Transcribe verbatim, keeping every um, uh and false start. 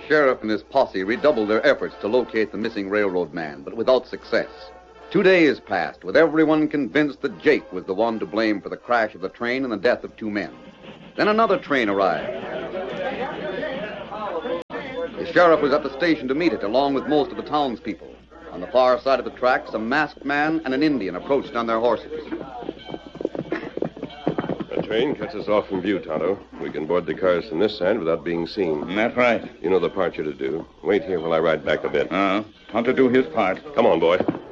sheriff and his posse redoubled their efforts to locate the missing railroad man, but without success. Two days passed, with everyone convinced that Jake was the one to blame for the crash of the train and the death of two men. Then another train arrived. The sheriff was at the station to meet it, along with most of the townspeople. On the far side of the tracks, a masked man and an Indian approached on their horses. The train cuts us off from view, Tonto. We can board the cars from this side without being seen. That's right. You know the part you're to do. Wait here while I ride back a bit. Uh-huh. Tonto do his part. Come on, boy.